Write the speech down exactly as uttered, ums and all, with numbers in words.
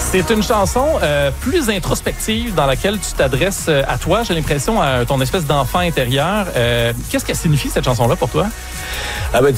C'est une chanson euh, plus introspective dans laquelle tu t'adresses euh, à toi. J'ai l'impression à ton espèce d'enfant intérieur. Euh, qu'est-ce qu'elle signifie, cette chanson-là, pour toi? Ah ben,